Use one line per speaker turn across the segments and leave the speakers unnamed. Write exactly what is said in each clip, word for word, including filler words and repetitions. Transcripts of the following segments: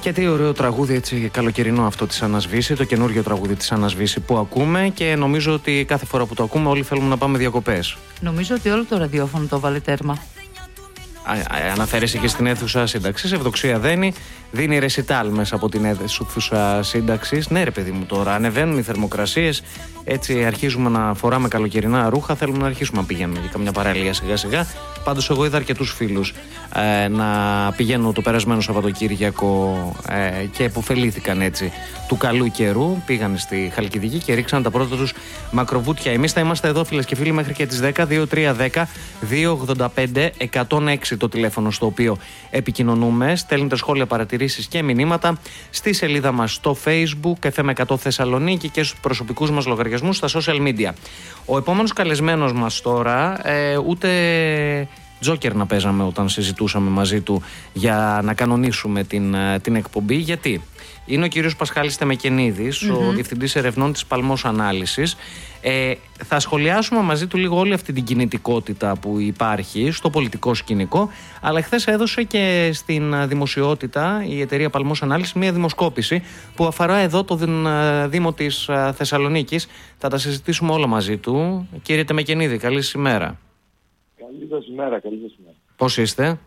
Και τι ωραίο τραγούδι, έτσι καλοκαιρινό αυτό της Ανασβήση, το καινούριο τραγούδι της Ανασβήση που ακούμε και νομίζω ότι κάθε φορά που το ακούμε όλοι θέλουμε να πάμε διακοπές.
Νομίζω ότι όλο το ραδιόφωνο το βάλε τέρμα.
Αναφέρεσαι και στην αίθουσα σύνταξης. Ευδοξία Δένη δίνει ρεσιτάλ μέσα από την αίθουσα σύνταξης. Ναι, ρε παιδί μου, τώρα ανεβαίνουν οι θερμοκρασίες. Έτσι αρχίζουμε να φοράμε καλοκαιρινά ρούχα. Θέλουμε να αρχίσουμε να πηγαίνουμε για καμιά παραλία σιγά-σιγά. Πάντως, εγώ είδα αρκετούς φίλους ε, να πηγαίνουν το περασμένο Σαββατοκύριακο ε, και επωφελήθηκαν έτσι του καλού καιρού. Πήγαν στη Χαλκιδική και ρίξαν τα πρώτα τους μακροβούτια. Εμείς θα είμαστε εδώ, φίλες και φίλοι, μέχρι και τις δέκα. δύο τρία ένα μηδέν δύο ογδόντα πέντε εκατόν έξι το τηλέφωνο στο οποίο επικοινωνούμε. Στέλνετε σχόλια, παρατηρήσεις και μηνύματα στη σελίδα μας στο Facebook εφ εμ εκατό Θεσσαλονίκη και στους προσωπικούς μας λογαριασμούς στα social media. Ο επόμενος καλεσμένος μας τώρα, ε, ούτε τζόκερ να παίζαμε όταν συζητούσαμε μαζί του για να κανονίσουμε την, την εκπομπή. Γιατί είναι ο κύριος Πασχάλης Τεμεκενίδης, mm-hmm. ο Διευθυντής Ερευνών της Παλμός Ανάλυσης. Ε, θα σχολιάσουμε μαζί του λίγο όλη αυτή την κινητικότητα που υπάρχει στο πολιτικό σκηνικό, αλλά χθες έδωσε και στην δημοσιότητα η εταιρεία Παλμός Ανάλυσης μια δημοσκόπηση που αφορά εδώ το Δήμο της Θεσσαλονίκης. Θα τα συζητήσουμε όλα μαζί του. Κύριε Τεμεκενίδη, καλή σας ημέρα.
Καλή σας ημέρα, καλή σας ημέρα.
Πώς είστε?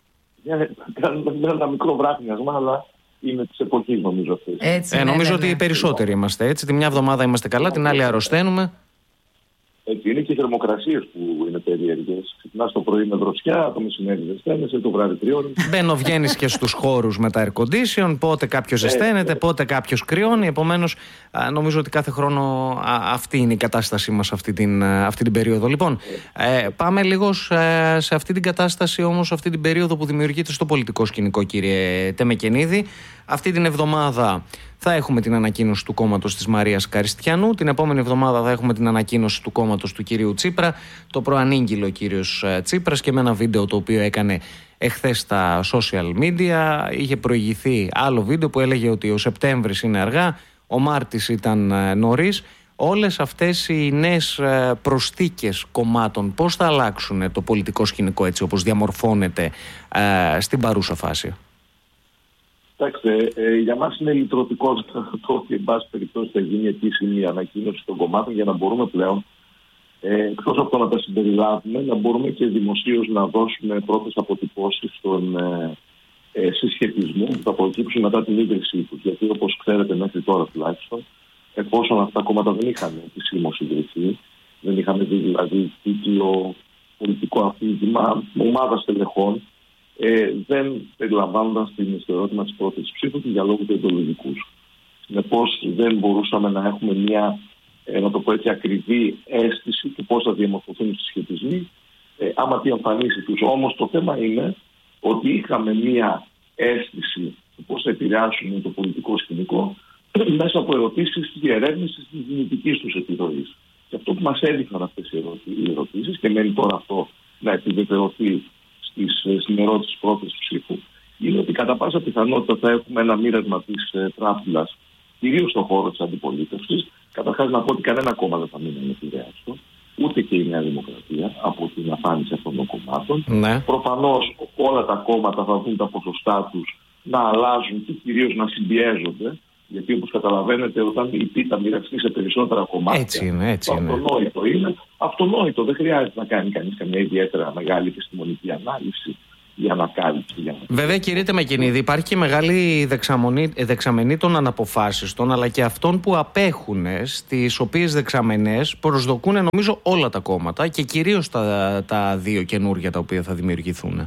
Με ένα μικρό βράχνιασμα, αλλά είναι της εποχής νομίζω αυτές.
Έτσι,
ε,
ναι,
νομίζω
ναι,
ότι
ναι.
οι περισσότεροι είμαστε έτσι. Τη μια εβδομάδα είμαστε καλά, την άλλη αρρωσταίνουμε.
Έτσι, είναι και οι θερμοκρασίες που είναι περίεργες. Ξυπνάς το πρωί με δροσιά, το μεσημέρι ζεσταίνεσαι, το βράδυ κρυώνει.
Μπαίνω, βγαίνεις και στους χώρους με τα air condition, πότε κάποιος ζεσταίνεται, πότε κάποιος κρυώνει. Επομένως, νομίζω ότι κάθε χρόνο α, αυτή είναι η κατάστασή μας αυτή την, αυτή την περίοδο. Λοιπόν, ε, πάμε λίγο σε, σε αυτή την κατάσταση όμως, αυτή την περίοδο που δημιουργείται στο πολιτικό σκηνικό, κύριε Τεμεκενίδη. Αυτή την εβδομάδα θα έχουμε την ανακοίνωση του κόμματος της Μαρίας Καριστιανού. Την επόμενη εβδομάδα θα έχουμε την ανακοίνωση του κόμματος του κυρίου Τσίπρα. Το προανήγγειλε ο κύριος Τσίπρας και με ένα βίντεο το οποίο έκανε εχθές στα social media. Είχε προηγηθεί άλλο βίντεο που έλεγε ότι ο Σεπτέμβρης είναι αργά, ο Μάρτης ήταν νωρίς. Όλες αυτές οι νέες προσθήκες κομμάτων πώς θα αλλάξουν το πολιτικό σκηνικό έτσι όπως διαμορφώνεται στην παρούσα φάση?
Κοιτάξτε, ε, για μας είναι λυτρωτικό το ότι εν πάση περιπτώσει θα γίνει επίσημη ανακοίνωση των κομμάτων για να μπορούμε πλέον, ε, εκτός από το να τα συμπεριλάβουμε, να μπορούμε και δημοσίως να δώσουμε πρώτες αποτυπώσεις στον ε, ε, συσχετισμό που θα προκύψουν μετά την ίδρυσή του. Γιατί όπως ξέρετε μέχρι τώρα τουλάχιστον, εφόσον αυτά τα κόμματα δεν είχαν επισήμως ιδρυθεί, δεν είχαμε δει δηλαδή τίτλο πολιτικό αφήγημα, ομάδα στελεχών, Ε, δεν περιλαμβάνονταν στο ερώτημα της πρώτης ψήφου και για λόγους ιδεολογικούς. Συνεπώς δεν μπορούσαμε να έχουμε μια, ε, να το πω έτσι, ακριβή αίσθηση του πώς θα διαμορφωθούν οι συσχετισμοί, ε, άμα τι εμφανίσει τους. Όμως το θέμα είναι ότι είχαμε μια αίσθηση του πώς θα επηρεάσουν το πολιτικό σκηνικό μέσα από ερωτήσεις της διερεύνησης της δυνητικής τους επιρροής. Και αυτό που μας έδειχναν αυτές οι ερωτήσεις, και μένει τώρα αυτό να επιβεβαιωθεί στην ερώτηση πρώτης ψήφου, είναι ότι κατά πάσα πιθανότητα θα έχουμε ένα μοίρασμα της ε, τράπουλας, κυρίως στον χώρο της αντιπολίτευσης. Καταρχάς να πω ότι κανένα κόμμα δεν θα μείνει ανεπηρέαστο, ούτε και η Νέα Δημοκρατία από την αφάνιση αυτών των κομμάτων.
Ναι.
Προφανώς όλα τα κόμματα θα δουν τα ποσοστά τους να αλλάζουν και κυρίως να συμπιέζονται. Γιατί όπως καταλαβαίνετε, όταν η πίτα μοιραστεί σε περισσότερα κομμάτια,
έτσι είναι, έτσι είναι.
αυτονόητο είναι. Αυτονόητο, δεν χρειάζεται να κάνει κανείς καμία ιδιαίτερα μεγάλη επιστημονική ανάλυση για να κάνει.
Βέβαια, κύριε Τεμεκενίδη, υπάρχει και μεγάλη δεξαμενή των αναποφάσιστων, αλλά και αυτών που απέχουν, στις οποίες δεξαμενές προσδοκούν νομίζω όλα τα κόμματα και κυρίως τα, τα δύο καινούργια τα οποία θα δημιουργηθούν.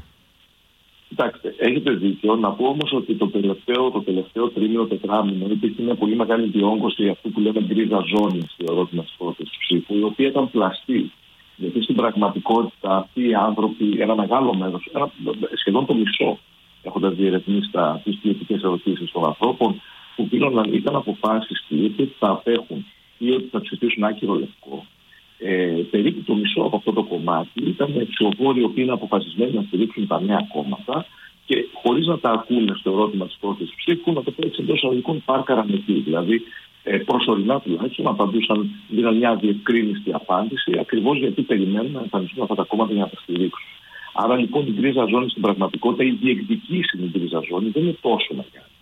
Κοιτάξτε, έχετε δίκιο. Να πω όμως ότι το τελευταίο, το τελευταίο τρίμηνο, τετράμηνο υπήρχε μια πολύ μεγάλη διόγκωση αυτού που λέμε γκρίζα ζώνη στο ερώτημα της πρώτης ψήφου, η οποία ήταν πλαστή. Γιατί στην πραγματικότητα αυτοί οι άνθρωποι, ένα μεγάλο μέρος, ένα, σχεδόν το μισό, έχοντας διερευνήσει τις ποιοτικές ερωτήσεις των ανθρώπων, που πήραν, ήταν αποφάσεις ότι θα απέχουν ή ότι θα ψηφίσουν άκυρο λευκό. Ε, περίπου το μισό από αυτό το κομμάτι ήταν ψηφοφόροι οι οποίοι είναι αποφασισμένοι να στηρίξουν τα νέα κόμματα και χωρίς να τα ακούνε στο ερώτημα της πρώτης ψήφου, να το πω έτσι εντός εισαγωγικών, πάρκαραν εκεί. Δηλαδή, ε, προσωρινά τουλάχιστον απαντούσαν, δίναν μια διευκρίνηστη απάντηση, ακριβώς γιατί περιμένουν να εμφανιστούν αυτά τα κόμματα για να τα στηρίξουν. Άρα λοιπόν η γκρίζα ζώνη στην πραγματικότητα, η διεκδικήσιμη γκρίζα ζώνη δεν είναι τόσο μεγάλη.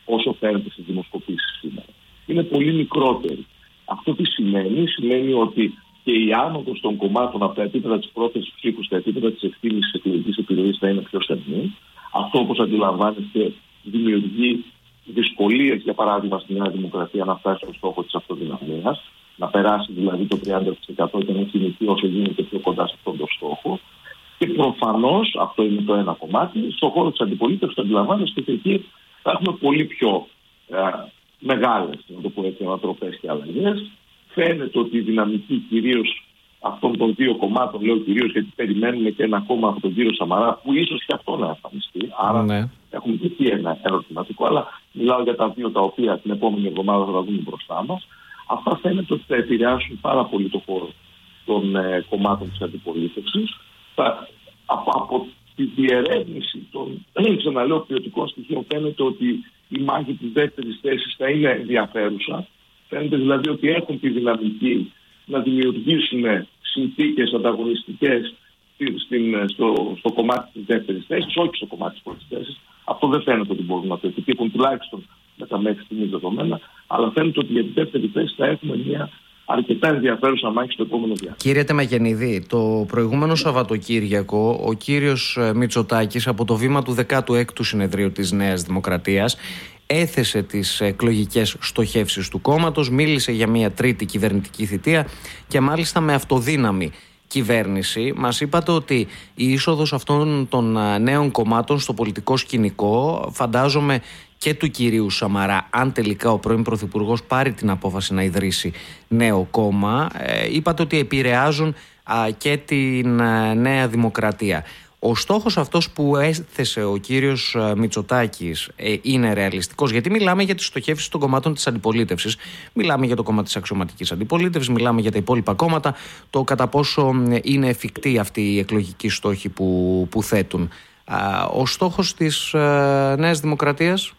όσο φαίνεται στις δημοσκοπήσεις σήμερα. Είναι πολύ μικρότερη. Αυτό τι σημαίνει? Σημαίνει ότι και η άνοδος των κομμάτων από τα επίπεδα της πρώτης ψήφου στα επίπεδα της εκτίμησης εκλογικής επιρροής θα είναι πιο στενή. Αυτό, όπως αντιλαμβάνεστε, δημιουργεί δυσκολίες, για παράδειγμα, στη Νέα Δημοκρατία να φτάσει στο στόχο της αυτοδυναμίας, να περάσει δηλαδή το τριάντα τοις εκατό και να κινηθεί όσο γίνεται πιο κοντά σε αυτόν τον στόχο. Και προφανώς, αυτό είναι το ένα κομμάτι, στον χώρο της αντιπολίτευσης, το αντιλαμβάνεστε, και εκεί θα έχουμε πολύ πιο ε, μεγάλες, να το πω έτσι, ανατροπές και αλλαγές. Φαίνεται ότι η δυναμική κυρίως αυτών των δύο κομμάτων, λέω κυρίως γιατί περιμένουμε και ένα κόμμα από τον κύριο Σαμαρά, που ίσως και αυτό να εμφανιστεί. Άρα ναι. έχουμε και εκεί ένα ερωτηματικό, αλλά μιλάω για τα δύο τα οποία την επόμενη εβδομάδα θα τα δούμε μπροστά μας. Αυτά φαίνεται ότι θα επηρεάσουν πάρα πολύ το χώρο των ε, κομμάτων της αντιπολίτευσης. Θα, από, από τη διερεύνηση των ξαναλέω ποιοτικών στοιχείων φαίνεται ότι η μάχη της δεύτερης θέσης θα είναι ενδιαφέρουσα. Φαίνεται δηλαδή ότι έχουν τη δυναμική να δημιουργήσουν συνθήκες ανταγωνιστικές στην, στο, στο κομμάτι της δεύτερης θέσης, όχι στο κομμάτι της πρώτης θέσης. Αυτό δεν φαίνεται ότι μπορούν να το επιτύχουν, τουλάχιστον με τα μέχρι στιγμής δεδομένα, αλλά φαίνεται ότι για τη δεύτερη θέση θα έχουμε μια αρκετά ενδιαφέρουσα μάχη στο επόμενο διάστημα.
Κύριε Τεμακενίδη, το προηγούμενο Σαββατοκύριακο ο κύριος Μητσοτάκης από το βήμα του δέκατου έκτου συνεδρίου της Νέας Δημοκρατίας έθεσε τις εκλογικές στοχεύσεις του κόμματος, μίλησε για μια τρίτη κυβερνητική θητεία και μάλιστα με αυτοδύναμη κυβέρνηση. Μας είπατε ότι η είσοδος αυτών των νέων κομμάτων στο πολιτικό σκηνικό, φαντάζομαι και του κυρίου Σαμαρά, αν τελικά ο πρώην Πρωθυπουργός πάρει την απόφαση να ιδρύσει νέο κόμμα, ε, είπατε ότι επηρεάζουν α, και την α, Νέα Δημοκρατία. Ο στόχος αυτός που έθεσε ο κύριος Μητσοτάκης ε, είναι ρεαλιστικός? Γιατί μιλάμε για τις στοχεύσεις των κομμάτων της αντιπολίτευσης. Μιλάμε για το κόμμα της αξιωματικής αντιπολίτευσης, μιλάμε για τα υπόλοιπα κόμματα. Το κατά πόσο είναι εφικτή αυτή η εκλογική στόχη που, που θέτουν. Α, ο στόχος της ε, Νέας Δημοκρατίας?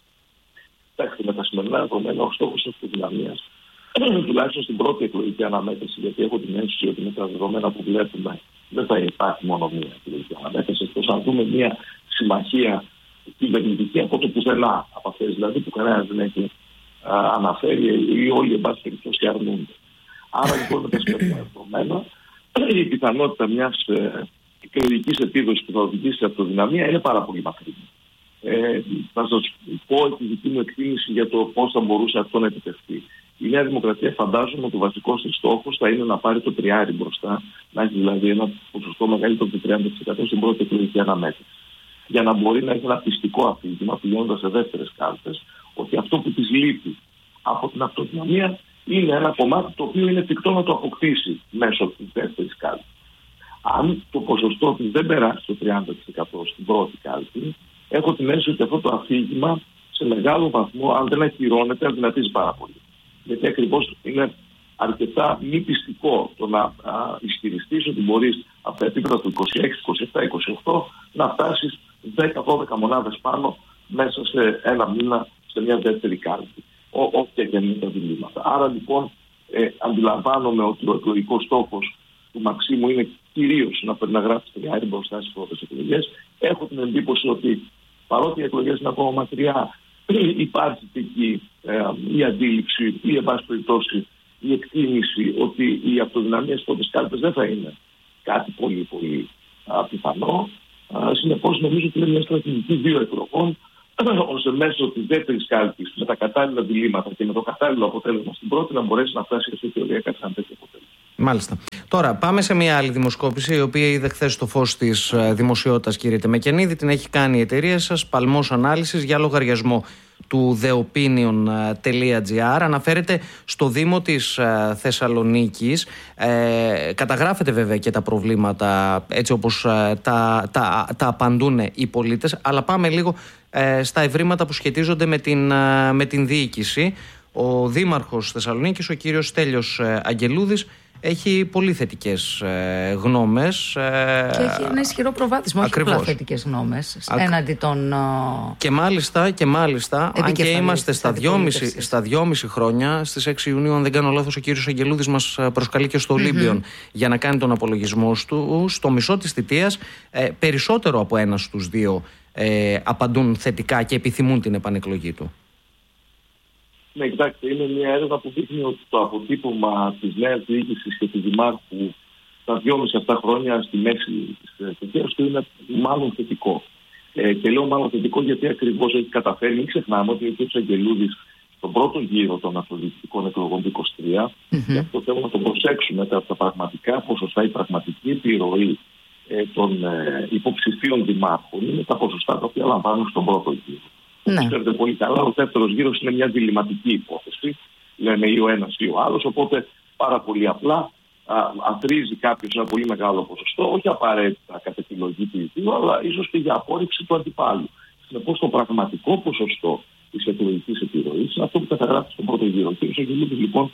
Εντάξει, με τα σημερινά δεδομένα ο στόχος της αυτοδυναμίας, τουλάχιστον στην πρώτη εκλογική αναμέτρηση, γιατί έχω την αίσθηση ότι με τα δεδομένα που βλέπουμε δεν θα υπάρχει μόνο μία εκλογική αναμέτρηση. Εκτός αν δούμε μία συμμαχία κυβερνητική από το πουθενά, από αυτές δηλαδή που κανένας δεν έχει α, αναφέρει ή όλοι εν πάση περιπτώσει αρνούνται. Άρα λοιπόν με τα σημερινά δεδομένα η πιθανότητα μιας ε, εκλογικής επίδοσης που θα οδηγήσει σε αυτοδυναμία είναι πάρα πολύ μακρινή. Ε, θα σας πω τη δική μου εκτίμηση για το πώς θα μπορούσε αυτό να επιτευχθεί. Η Νέα Δημοκρατία φαντάζομαι ότι ο βασικός της στόχος θα είναι να πάρει το τριάρι μπροστά, να έχει δηλαδή ένα ποσοστό μεγαλύτερο από το τριάντα τοις εκατό στην πρώτη εκλογική αναμέτρηση. Για να μπορεί να έχει ένα πιστικό αφήγημα, πηγαίνοντας σε δεύτερες κάλπες, ότι αυτό που της λείπει από την αυτοδυναμία είναι ένα κομμάτι το οποίο είναι εφικτό να το αποκτήσει μέσω της δεύτερης κάλπης. Αν το ποσοστό της δεν περάσει το τριάντα τοις εκατό στην πρώτη κάλπη, έχω την αίσθηση ότι αυτό το αφήγημα σε μεγάλο βαθμό, αν δεν ακυρώνεται, αδυνατίζει πάρα πολύ. Γιατί ακριβώς είναι αρκετά μη πιστικό το να ισχυριστείς ότι μπορείς από τα επίπεδα του είκοσι έξι, είκοσι επτά, είκοσι οκτώ να φτάσεις δέκα με δώδεκα μονάδες πάνω μέσα σε ένα μήνα σε μια δεύτερη κάλπη. Όποια και είναι τα διλήμματα. Άρα λοιπόν ε, αντιλαμβάνομαι ότι ο εκλογικός στόχος του Μαξίμου είναι κυρίως να, να γράψει τριάρι μπροστά στις πρώτες εκλογές. Έχω την εντύπωση ότι παρότι οι εκλογές είναι ακόμα μακριά, υπάρχει εκεί ε, η αντίληψη ή εν πάση περιπτώσει η εκτίμηση ότι η αυτοδυναμία στις πρώτες κάλπες δεν θα είναι κάτι πολύ πολύ α, πιθανό. Συνεπώς νομίζω ότι είναι μια στρατηγική δύο εκλογών ώστε μέσω της δεύτερης κάλπης με τα κατάλληλα διλήμματα και με το κατάλληλο αποτέλεσμα στην πρώτη να μπορέσει να φτάσει σε θεωρία κάτι σαν τέτοιο αποτέλεσμα.
Μάλιστα. Τώρα πάμε σε μια άλλη δημοσκόπηση η οποία είδε χθες το φως της δημοσιότητας, κύριε Τεμεκενίδη. Την έχει κάνει η εταιρεία σας, Παλμός Ανάλυσης, για λογαριασμό του the opinion τελεία gr. Αναφέρεται στο Δήμο της Θεσσαλονίκης. Ε, καταγράφεται βέβαια και τα προβλήματα έτσι όπως τα, τα, τα απαντούν οι πολίτες. Αλλά πάμε λίγο ε, στα ευρήματα που σχετίζονται με την, με την διοίκηση. Ο Δήμαρχος Θεσσαλονίκης, ο κύριος Στέλιος Αγγελούδης, έχει πολύ θετικές ε, γνώμες. Ε,
και έχει ένα ισχυρό προβάδισμα, όχι απλά θετικές γνώμες Ακ... έναντι των.
Και μάλιστα, και μάλιστα αν και είμαστε στα δυόμιση, στα δυόμιση χρόνια, στις έξι Ιουνίου, αν δεν κάνω λάθος, ο κύριος Αγγελούδης μας προσκαλεί και στο Ολύμπιον mm-hmm. για να κάνει τον απολογισμό του. Στο μισό της θητείας, ε, περισσότερο από ένα στους δύο ε, απαντούν θετικά και επιθυμούν την επανεκλογή του.
Ναι, κοιτάξτε, είναι μια έρευνα που δείχνει ότι το αποτύπωμα της νέας διοίκησης και του Δημάρχου στα δυόμιση αυτά χρόνια στη μέση της θητείας του είναι μάλλον θετικό. Ε, και λέω μάλλον θετικό γιατί ακριβώς έχει καταφέρει. Μην ξεχνάμε ότι ο κ. Αγγελούδης στον πρώτο γύρο των αυτοδιοικητικών εκλογών του είκοσι τρία, mm-hmm. και αυτό θέλω να το προσέξουμε, τα, τα πραγματικά ποσοστά, η πραγματική επιρροή ε, των ε, υποψηφίων δημάρχων είναι τα ποσοστά τα οποία λαμβάνουν στον πρώτο γύρο. Mm-hmm. Όπως ξέρετε πολύ καλά, ο δεύτερος γύρος είναι μια διλημματική υπόθεση. Λέμε ή ο ένας ή ο άλλος, οπότε πάρα πολύ απλά αθροίζει κάποιος ένα πολύ μεγάλο ποσοστό, όχι απαραίτητα κατ' επιλογή του ιδίου, αλλά ίσως και για απόρριψη του αντιπάλου. Συνεπώς το πραγματικό ποσοστό της εκλογικής επιρροής είναι αυτό που καταγράφει στον πρώτο γύρο. Ο κ. Αγγελούδης λοιπόν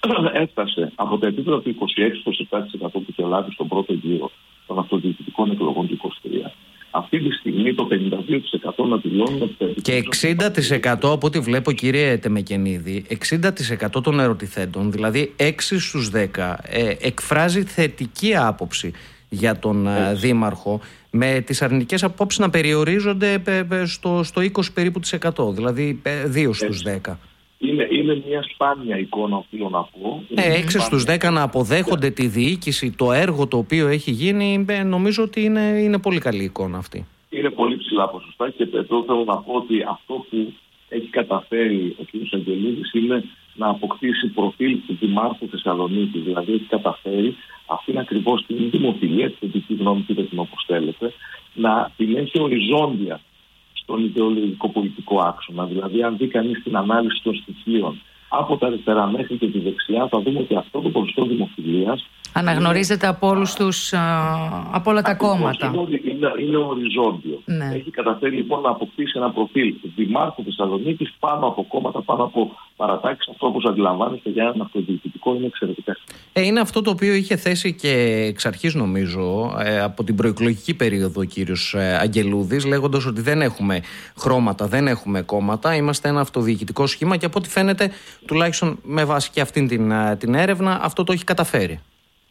έφτασε από τα επίπεδα του είκοσι έξι τοις εκατό που είχε λάβει στον πρώτο γύρο των αυτοδιοικητικών εκλογών του είκοσι τρία. Αυτή τη στιγμή το πενήντα δύο τοις εκατό να δηλώνουν.
Και εξήντα τοις εκατό από ό,τι βλέπω, κύριε Τεμεκενίδη, εξήντα τοις εκατό των ερωτηθέντων, δηλαδή έξι στους δέκα, ε, εκφράζει θετική άποψη για τον ε, Δήμαρχο, με τις αρνητικές απόψεις να περιορίζονται ε, ε, στο, στο είκοσι περίπου της εκατό, δηλαδή ε, δύο στους δέκα.
Είναι, είναι μια σπάνια εικόνα, οφείλω να πω.
Ε, έξι στους δέκα να αποδέχονται yeah. τη διοίκηση, το έργο το οποίο έχει γίνει, ε, νομίζω ότι είναι, είναι πολύ καλή εικόνα αυτή.
Είναι πολύ ψηλά ποσοστά και εδώ θέλω να πω ότι αυτό που έχει καταφέρει ο κ. Αγγελούδης είναι να αποκτήσει προφίλ του Δημάρχου Θεσσαλονίκη. Δηλαδή έχει καταφέρει αυτήν ακριβώς την δημοφιλία, την δική γνώμη, πείτε την όπως θέλετε, να την έχει οριζόντια στον ιδεολογικό πολιτικό άξονα. Δηλαδή, αν δει κανείς την ανάλυση των στοιχείων από τα αριστερά μέχρι και τη δεξιά, θα δούμε ότι αυτό το ποσοστό δημοφιλίας
αναγνωρίζεται από όλους τους, από όλα τα κόμματα.
Είναι, είναι, είναι οριζόντιο. Ναι. Έχει καταφέρει λοιπόν να αποκτήσει ένα προφίλ Δημάρχου Θεσσαλονίκης πάνω από κόμματα, πάνω από παρατάξεις. Αυτό, όπως αντιλαμβάνεστε, για ένα αυτοδιοικητικό είναι εξαιρετικά.
Ε, είναι αυτό το οποίο είχε θέσει και εξ αρχής, νομίζω, ε, από την προεκλογική περίοδο ο κύριος Αγγελούδης, λέγοντας ότι δεν έχουμε χρώματα, δεν έχουμε κόμματα, είμαστε ένα αυτοδιοικητικό σχήμα και από ό,τι φαίνεται, τουλάχιστον με βάση και αυτήν την, την έρευνα, αυτό το έχει καταφέρει.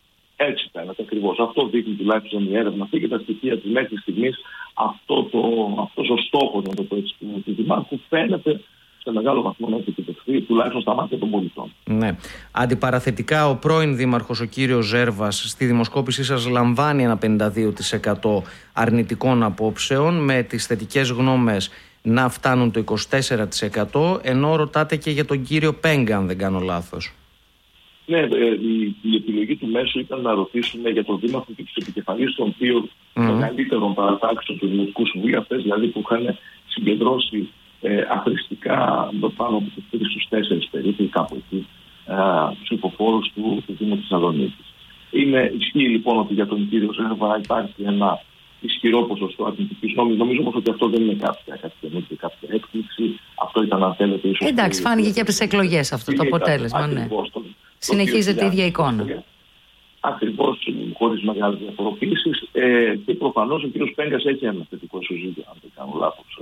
Έτσι φαίνεται ακριβώς. Αυτό δείχνει τουλάχιστον η έρευνα αυτή και τα στοιχεία της μέχρι στιγμής. Αυτό το, αυτός ο στόχος, να το πω έτσι, του Δημάρχου φαίνεται σε μεγάλο βαθμό να έχει επιτευχθεί, τουλάχιστον στα μάτια των πολιτών.
Ναι. Αντιπαραθετικά, ο πρώην Δήμαρχος, ο κύριος Ζέρβας, στη δημοσκόπησή σας λαμβάνει ένα πενήντα δύο τοις εκατό αρνητικών απόψεων, με τις θετικές γνώμες να φτάνουν το είκοσι τέσσερα τοις εκατό, ενώ ρωτάτε και για τον κύριο Πέγκα, αν δεν κάνω λάθος.
Ναι, η, η επιλογή του μέσου ήταν να ρωτήσουμε για τον Δήμαρχο και τους επικεφαλείς των δύο mm. μεγαλύτερων παρατάξεων του Δημοτικού Συμβουλίου, αυτές δηλαδή που είχαν συγκεντρώσει ε, αχρηστικά πάνω από τους τρεις στους τέσσερις περίπου, κάπου εκεί, τους υποφόρους του, του Δήμου Θεσσαλονίκης. Είναι ισχύει λοιπόν ότι για τον κύριο Ζέρβα υπάρχει ένα ισχυρό ποσοστό αρνητικής γνώμης. Νομίζω όμως ότι αυτό δεν είναι κάποια, κάποια, κάποια έκπληξη. Αυτό ήταν, αν θέλετε, ίσως.
Εντάξει, φάνηκε και από τις εκλογές αυτό το αποτέλεσμα. Ναι. Το, συνεχίζεται η ίδια εικόνα.
Ακριβώς, χωρίς μεγάλες διαφοροποιήσεις. Ε, και προφανώς ο κ. Πέγκας έχει ένα θετικό ισοζύγιο, αν δεν κάνω λάθος,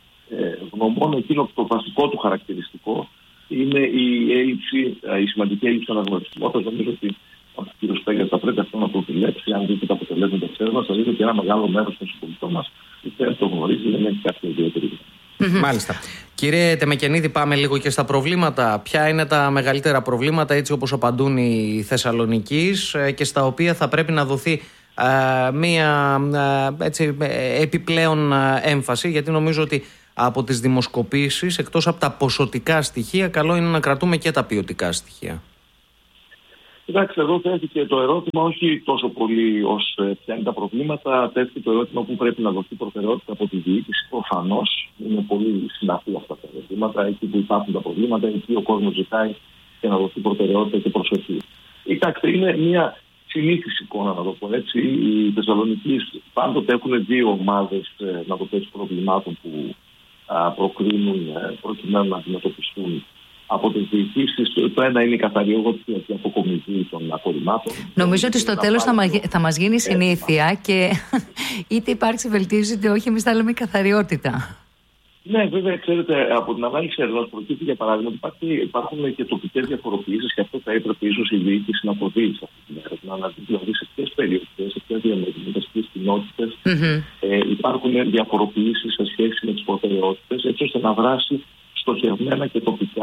ε, γνωμών. Εκείνο το βασικό του χαρακτηριστικό είναι η, έλλειψη, η σημαντική έλλειψη αναγνωριστικότητας. Νομίζω ότι ο κ. Πέγκας θα πρέπει αυτό να το επιλέξει. Αν δείτε τα αποτελέσματα της έρευνας, θα δείτε ότι ένα μεγάλο μέρος των συμπολιτών μας δεν το γνωρίζει, δεν έχει κάποια ιδιαίτερη.
Mm-hmm. Μάλιστα. Κύριε Τεμεκενίδη, πάμε λίγο και στα προβλήματα. Ποια είναι τα μεγαλύτερα προβλήματα, έτσι όπως απαντούν οι Θεσσαλονικείς, και στα οποία θα πρέπει να δοθεί α, μία α, έτσι, επιπλέον έμφαση, γιατί νομίζω ότι από τις δημοσκοπήσεις, εκτός από τα ποσοτικά στοιχεία, καλό είναι να κρατούμε και τα ποιοτικά στοιχεία.
Κοιτάξτε, εδώ τέθηκε το ερώτημα όχι τόσο πολύ ως ποια είναι τα προβλήματα, τέθηκε το ερώτημα που πρέπει να δοθεί προτεραιότητα από τη διοίκηση. Προφανώς είναι πολύ συναφή αυτά τα ερωτήματα, εκεί που υπάρχουν τα προβλήματα, εκεί ο κόσμος ζητάει και να δοθεί προτεραιότητα και προσοχή. Κοιτάξτε, είναι μια συνήθις εικόνα, να το πω έτσι. Οι Θεσσαλονικείς πάντοτε έχουν δύο ομάδες, να το πω έτσι, προβλημάτων που α, προκρίνουν προκειμένου να αντιμετωπιστούν από τις διοικήσεις. Το ένα είναι η καθαριότητα και αποκομιδή των απορριμμάτων.
Νομίζω ότι στο τέλος θα, μαγ... θα μας γίνει συνήθεια και είτε υπάρξει βελτίωση είτε όχι, εμείς θα λέμε καθαριότητα.
Ναι, βέβαια, ξέρετε, από την ανάλυση έρευνας προκύπτει για παράδειγμα ότι υπάρχει, υπάρχουν και τοπικές διαφοροποιήσεις και αυτό θα έπρεπε ίσως η διοίκηση να προβεί σε αυτή την έρευνα. Να δει δηλαδή σε ποιες περιοχές, σε ποιες διαμετρήσεις, σε ποιες κοινότητες mm-hmm. ε, υπάρχουν διαφοροποιήσεις σε σχέση με τις προτεραιότητες, έτσι ώστε να δράσει στοχευμένα και τοπικά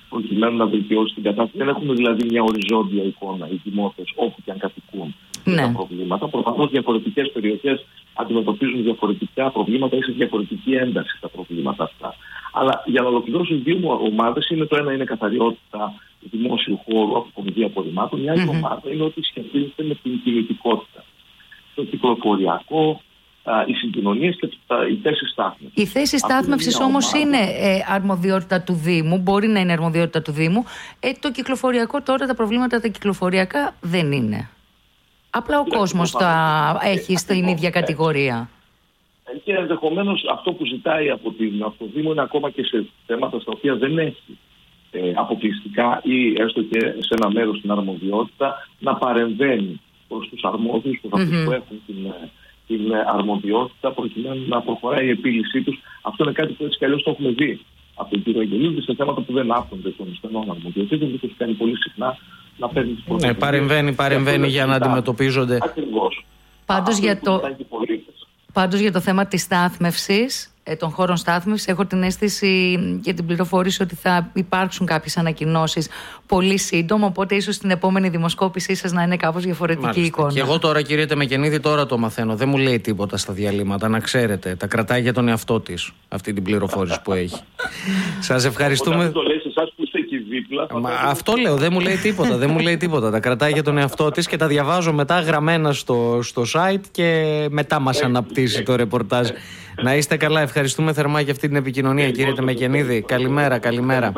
προκειμένου να βελτιώσει την κατάσταση. Δεν έχουμε δηλαδή μια οριζόντια εικόνα οι δημότες όπου και αν κατοικούν
ναι.
τα προβλήματα. Προφανώς διαφορετικές περιοχές αντιμετωπίζουν διαφορετικά προβλήματα ή σε διαφορετική ένταση τα προβλήματα αυτά. Αλλά για να ολοκληρώσω, οι δύο ομάδες είναι το ένα είναι καθαριότητα δημόσιου χώρου, αποκομιδή απορριμμάτων. Η άλλη mm-hmm. ομάδα είναι ότι σχετίζεται με την κινητικότητα. Το κυκλοφοριακό, οι συγκοινωνίες και οι θέσεις στάθμευσης.
Η θέση στάθμευσης όμως ομάδα... είναι ε, αρμοδιότητα του Δήμου, μπορεί να είναι αρμοδιότητα του Δήμου. Ε, το κυκλοφοριακό τώρα, τα προβλήματα τα κυκλοφοριακά δεν είναι. Απλά ο είναι κόσμος τα έχει στην ίδια κατηγορία.
Και ενδεχομένως αυτό που ζητάει από, την, από το Δήμο είναι ακόμα και σε θέματα στα οποία δεν έχει ε, αποκλειστικά ή έστω και σε ένα μέρος την αρμοδιότητα να παρεμβαίνει προς τους αρμόδιους, προς αυτούς mm-hmm. που έχουν την, την αρμοδιότητα προκειμένου να προχωράει η επίλυσή τους. Αυτό είναι κάτι που έτσι κι αλλιώς το έχουμε δει από τον κύριο Αγγελίδη σε θέματα που δεν άπτονται των στενών αρμοδιοτήτων, που τους κάνει πολύ συχνά να παίρνει τις πρωτοβουλίες. Ναι,
παρεμβαίνει, παρεμβαίνει για να αντιμετωπίζονται.
Ακριβώς.
Πάντως για το... Πάντως για το θέμα της στάθμευσης, των χώρων στάθμευσης, έχω την αίσθηση και την πληροφόρηση ότι θα υπάρξουν κάποιες ανακοινώσεις πολύ σύντομα, οπότε ίσως στην επόμενη δημοσκόπησή σας να είναι κάπως διαφορετική Μάλιστα. εικόνα.
Και εγώ τώρα, κυρία Τεμεκενίδη, τώρα το μαθαίνω. Δεν μου λέει τίποτα στα διαλύματα, να ξέρετε. Τα κρατάει για τον εαυτό της αυτή την πληροφόρηση που έχει. Σας ευχαριστούμε.
Όταν το λέει σε εσάς που είστε εκεί δίπλα.
Μα, αυτό λέω, δεν μου λέει τίποτα. δεν μου λέει τίποτα. Τα κρατάει για τον εαυτό της και τα διαβάζω μετά γραμμένα στο, στο site και μετά μας αναπτύσσει το ρεπορτάζ. Να είστε καλά, ευχαριστούμε θερμά για αυτή την επικοινωνία, κύριε Τεμεκενίδη. Καλημέρα, καλημέρα.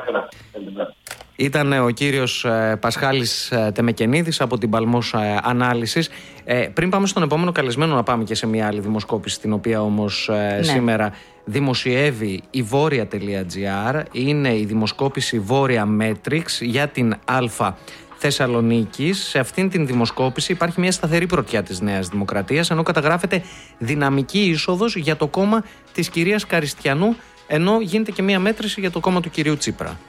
Ήταν ο κύριος Πασχάλης Τεμεκενίδης από την Παλμός Ανάλυσης. Πριν πάμε στον επόμενο καλεσμένο, να πάμε και σε μια άλλη δημοσκόπηση, την οποία όμως ναι. σήμερα δημοσιεύει η βόρεια.gr. Είναι η δημοσκόπηση Βόρεια Matrix για την Α Θεσσαλονίκης. Σε αυτήν την δημοσκόπηση υπάρχει μια σταθερή πρωτιά της Νέας Δημοκρατίας, ενώ καταγράφεται δυναμική είσοδος για το κόμμα της κυρίας Καριστιανού, ενώ γίνεται και μια μέτρηση για το κόμμα του κυρίου Τσίπρα.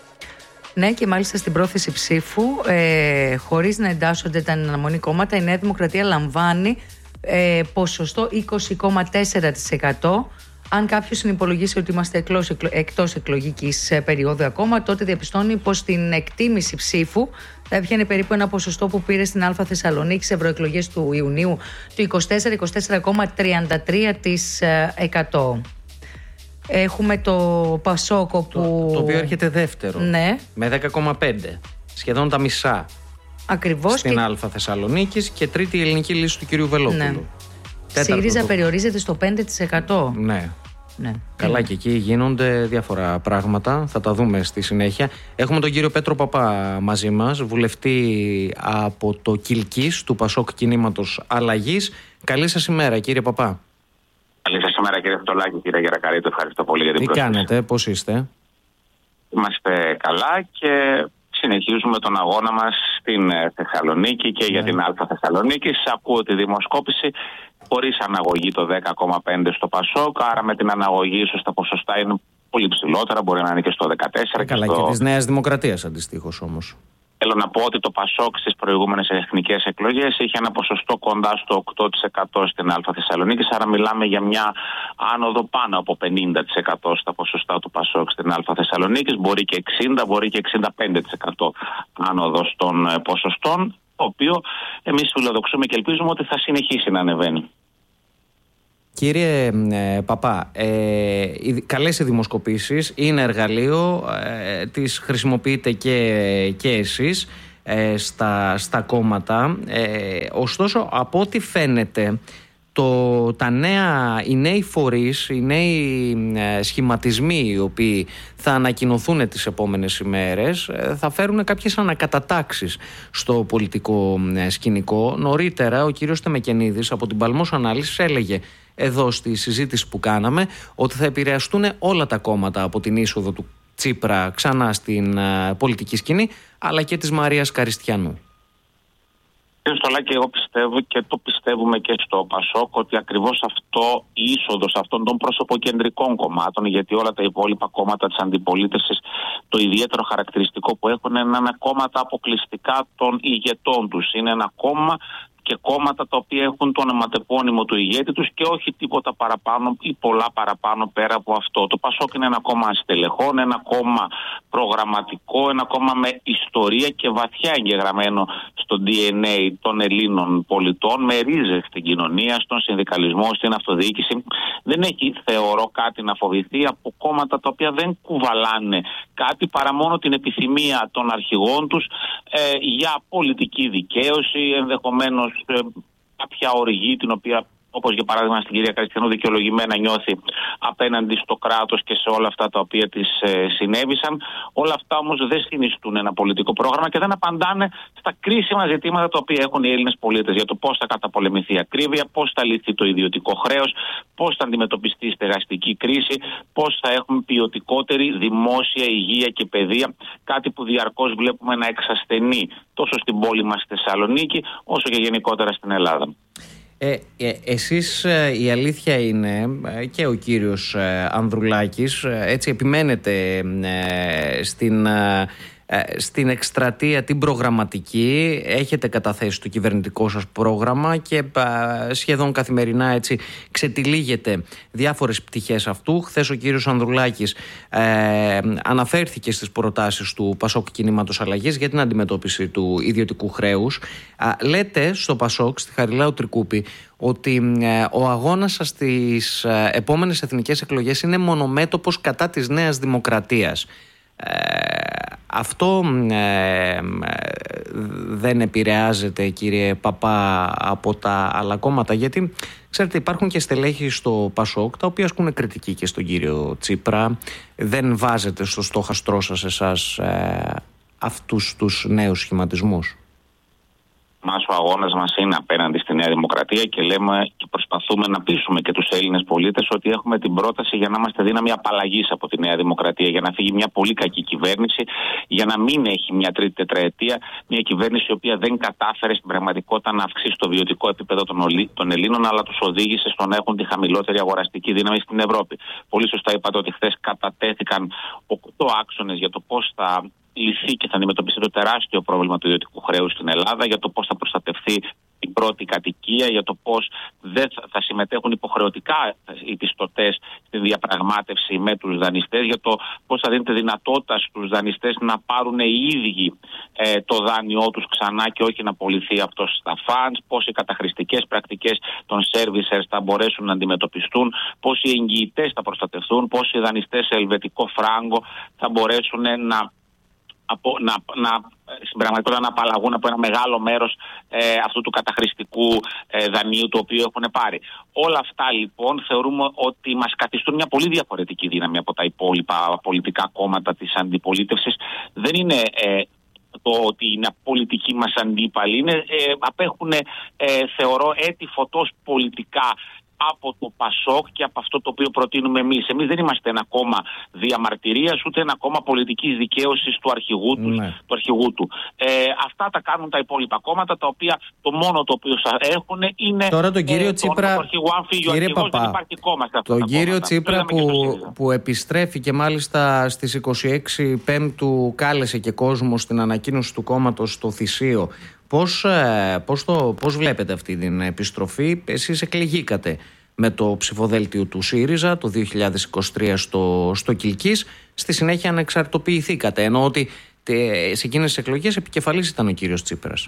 Ναι, και μάλιστα στην πρόθεση ψήφου, ε, χωρίς να εντάσσονται τα αναμονή κόμματα, η Νέα Δημοκρατία λαμβάνει ε, ποσοστό είκοσι κόμμα τέσσερα τοις εκατό. Αν κάποιος συνυπολογίσει ότι είμαστε εκτός εκλογικής περίοδου ακόμα, τότε διαπιστώνει πως στην εκτίμηση ψήφου θα έβγαινε περίπου ένα ποσοστό που πήρε στην Α Θεσσαλονίκη σε ευρωεκλογές του Ιουνίου του είκοσι τέσσερα είκοσι τέσσερα κόμμα τριάντα τρία τοις εκατό. Έχουμε το Πασόκο που...
Το, το οποίο έρχεται δεύτερο,
ναι.
με δέκα κόμμα πέντε, σχεδόν τα μισά.
Ακριβώς.
Στην
και...
Α Θεσσαλονίκης και τρίτη η ελληνική λύση του κυρίου Βελόπουλου.
Ναι. ΣΥΡΙΖΑ το... περιορίζεται στο πέντε τοις εκατό.
Ναι.
Ναι.
Καλά, ναι. Και εκεί γίνονται διάφορα πράγματα. Θα τα δούμε στη συνέχεια. Έχουμε τον κύριο Πέτρο Παπά μαζί μας, βουλευτή από το Κιλκής του Πασόκ Κινήματος Αλλαγής. Καλή σας ημέρα, κύριε Παπά.
Καλή σας ημέρα, κύριε Φτολάκη, κύριε Γερακαρίτου. Ευχαριστώ πολύ για την πρόσκληση.
Τι κάνετε, πώς είστε?
Είμαστε καλά και συνεχίζουμε τον αγώνα μας στην Θεσσαλονίκη και ναι. για την Α Θεσσαλονίκη. Ακούω τη δημοσκόπηση χωρίς αναγωγή το δέκα κόμμα πέντε στο Πασόκ, άρα με την αναγωγή ίσως τα ποσοστά είναι πολύ ψηλότερα, μπορεί να είναι και στο δεκατέσσερα.
Ε, καλά, και, στο... και της Νέας Δημοκρατίας αντιστοίχως όμως.
Θέλω να πω ότι το Πασόκ στις προηγούμενες εθνικές εκλογές είχε ένα ποσοστό κοντά στο οκτώ τοις εκατό στην Α Θεσσαλονίκη, άρα μιλάμε για μια άνοδο πάνω από πενήντα τοις εκατό στα ποσοστά του Πασόκ στην Α Θεσσαλονίκη, μπορεί και εξήντα, μπορεί και εξήντα πέντε τοις εκατό άνοδος των ποσοστών, το οποίο εμείς φιλοδοξούμε και ελπίζουμε ότι θα συνεχίσει να ανεβαίνει.
Κύριε ε, Παπά, ε, οι καλές οι δημοσκοπήσεις είναι εργαλείο, ε, τις χρησιμοποιείτε και, και εσείς ε, στα, στα κόμματα. Ε, ωστόσο, από ό,τι φαίνεται, το, τα νέα, οι νέοι φορείς, οι νέοι ε, σχηματισμοί οι οποίοι θα ανακοινωθούν τις επόμενες ημέρες ε, θα φέρουν κάποιες ανακατατάξεις στο πολιτικό ε, σκηνικό. Νωρίτερα ο κύριος Τεμεκενίδης από την Παλμός Ανάλυσης έλεγε εδώ στη συζήτηση που κάναμε ότι θα επηρεαστούν όλα τα κόμματα από την είσοδο του Τσίπρα ξανά στην ε, πολιτική σκηνή, αλλά και της Μαρίας Καριστιανού.
Κύριε Στολάκη, εγώ πιστεύω και το πιστεύουμε και στο Πασόκ ότι ακριβώς αυτό, η είσοδος αυτών των προσωποκεντρικών κομμάτων, γιατί όλα τα υπόλοιπα κόμματα της αντιπολίτευσης το ιδιαίτερο χαρακτηριστικό που έχουν είναι ένα κόμματα αποκλειστικά των ηγετών τους. Είναι ένα κόμμα και κόμματα τα οποία έχουν το ονοματεπώνυμο του ηγέτη τους και όχι τίποτα παραπάνω ή πολλά παραπάνω πέρα από αυτό. Το Πασόκ είναι ένα κόμμα στελεχών, ένα κόμμα προγραμματικό, ένα κόμμα με ιστορία και βαθιά εγγεγραμμένο στο ντι εν έι των Ελλήνων πολιτών, με ρίζες στην κοινωνία, στον συνδικαλισμό, στην αυτοδιοίκηση. Δεν έχει, θεωρώ, κάτι να φοβηθεί από κόμματα τα οποία δεν κουβαλάνε κάτι παρά μόνο την επιθυμία των αρχηγών τους ε, για πολιτική δικαίωση, ενδεχομένως ε, κάποια οργή την οποία, όπως για παράδειγμα στην κυρία Κριστιανού, δικαιολογημένα νιώθει απέναντι στο κράτος και σε όλα αυτά τα οποία της ε, συνέβησαν. Όλα αυτά όμως δεν συνιστούν ένα πολιτικό πρόγραμμα και δεν απαντάνε στα κρίσιμα ζητήματα τα οποία έχουν οι Έλληνες πολίτες για το πώς θα καταπολεμηθεί η ακρίβεια, πώς θα λυθεί το ιδιωτικό χρέος, πώς θα αντιμετωπιστεί η στεγαστική κρίση, πώς θα έχουμε ποιοτικότερη δημόσια υγεία και παιδεία, κάτι που διαρκώς βλέπουμε να εξασθενεί τόσο στην πόλη μας στη Θεσσαλονίκη όσο και γενικότερα στην Ελλάδα.
Ε, ε, εσείς ε, η αλήθεια είναι ε, και ο κύριος ε, Ανδρουλάκης ε, έτσι επιμένετε ε, στην, ε, στην εκστρατεία την προγραμματική, έχετε καταθέσει το κυβερνητικό σας πρόγραμμα και ε, σχεδόν καθημερινά έτσι ξετυλίγετε διάφορες πτυχές αυτού. Χθες ο κύριος Ανδρουλάκης ε, αναφέρθηκε στις προτάσεις του Πασόκ Κινήματος Αλλαγής για την αντιμετώπιση του ιδιωτικού χρέους. Ε, λέτε στο Πασόκ, στη Χαριλάου Τρικούπη, ότι ε, ο αγώνας σας στις ε, επόμενες εθνικές εκλογές είναι μονομέτωπος κατά της Νέας Δημοκρατίας. Ε, αυτό ε, δεν επηρεάζεται, κύριε Παπά, από τα άλλα κόμματα? Γιατί ξέρετε, υπάρχουν και στελέχη στο Πασόκ τα οποία ασκούν κριτική και στον κύριο Τσίπρα. Δεν βάζετε στο στόχαστρό σας εσάς ε, αυτούς τους νέους σχηματισμούς?
Μας ο αγώνας μας είναι απέναντι στη Νέα Δημοκρατία και λέμε και προσπαθούμε να πείσουμε και τους Έλληνες πολίτες ότι έχουμε την πρόταση για να είμαστε δύναμη απαλλαγής από τη Νέα Δημοκρατία, για να φύγει μια πολύ κακή κυβέρνηση, για να μην έχει μια τρίτη τετραετία, μια κυβέρνηση η οποία δεν κατάφερε στην πραγματικότητα να αυξήσει το βιωτικό επίπεδο των Ελλήνων, αλλά τους οδήγησε στο να έχουν τη χαμηλότερη αγοραστική δύναμη στην Ευρώπη. Πολύ σωστά είπατε ότι χθες κατατέθηκαν οκτώ άξονες για το πώς θα λυθεί και θα αντιμετωπιστεί το τεράστιο πρόβλημα του ιδιωτικού χρέους στην Ελλάδα, για το πώς θα προστατευτεί η πρώτη κατοικία, για το πώς δεν θα συμμετέχουν υποχρεωτικά οι πιστωτές στη διαπραγμάτευση με τους δανειστές, για το πώς θα δίνεται δυνατότητα στους δανειστές να πάρουν οι ίδιοι ε, το δάνειό τους ξανά και όχι να πωληθεί αυτό στα funds, πώς οι καταχρηστικές πρακτικές των servicers θα μπορέσουν να αντιμετωπιστούν, πώς οι εγγυητές θα προστατευτούν, πώς οι δανειστές σε ελβετικό φράγκο θα μπορέσουν να Από, να, να, στην πραγματικότητα να απαλλαγούν από ένα μεγάλο μέρος ε, αυτού του καταχρηστικού ε, δανείου το οποίο έχουν πάρει. Όλα αυτά λοιπόν θεωρούμε ότι μας καθιστούν μια πολύ διαφορετική δύναμη από τα υπόλοιπα πολιτικά κόμματα της αντιπολίτευσης. Δεν είναι ε, το ότι είναι πολιτικοί μας αντίπαλοι, είναι, ε, απέχουν ε, θεωρώ έτη φωτός πολιτικά από το Πασόκ και από αυτό το οποίο προτείνουμε εμείς. Εμείς δεν είμαστε ένα κόμμα διαμαρτυρίας, ούτε ένα κόμμα πολιτικής δικαίωσης του αρχηγού του.
Ναι.
του, αρχηγού του. Ε, αυτά τα κάνουν τα υπόλοιπα κόμματα, τα οποία το μόνο το οποίο έχουν είναι.
Τώρα τον κύριο
ε,
Τσίπρα,
το αρχηγού, αν φύγει ο αρχηγός, δεν υπάρχει κόμμα σε αυτά
τον
τα
κύριο
κόμματα.
Τσίπρα που, που επιστρέφει και μάλιστα στις είκοσι έξι Πέμπτου κάλεσε και κόσμο στην ανακοίνωση του κόμματος στο Θησίο. Πώς, πώς, το, πώς βλέπετε αυτή την επιστροφή? Εσείς εκλεγήκατε με το ψηφοδέλτιο του ΣΥΡΙΖΑ το δύο χιλιάδες είκοσι τρία στο, στο Κιλκής. Στη συνέχεια ανεξαρτοποιηθήκατε, ενώ ότι σε εκείνες τις εκλογές επικεφαλής ήταν ο κύριος Τσίπρας.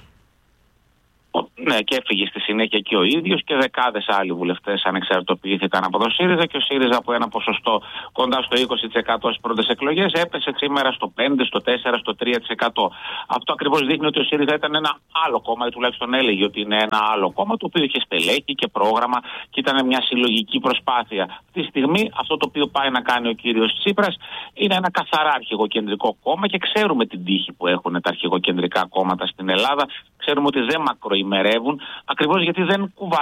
Ναι, και έφυγε στη συνέχεια και ο ίδιος και δεκάδες άλλοι βουλευτές ανεξαρτοποιήθηκαν από το ΣΥΡΙΖΑ και ο ΣΥΡΙΖΑ από ένα ποσοστό κοντά στο είκοσι τοις εκατό στις πρώτες εκλογές έπεσε σήμερα στο πέντε, στο τέσσερα, στο τρία τοις εκατό. Αυτό ακριβώς δείχνει ότι ο ΣΥΡΙΖΑ ήταν ένα άλλο κόμμα, ή τουλάχιστον έλεγε ότι είναι ένα άλλο κόμμα, το οποίο είχε στελέχη και πρόγραμμα και ήταν μια συλλογική προσπάθεια. Αυτή τη στιγμή αυτό το οποίο πάει να κάνει ο κύριος Τσίπρας είναι ένα καθαρά αρχηγοκεντρικό κόμμα και ξέρουμε την τύχη που έχουν τα αρχηγοκεντρικά κόμματα στην Ελλάδα. Ξέρουμε ότι δεν μακροημερεύουν, ακριβώς γιατί δεν κουβαλάνε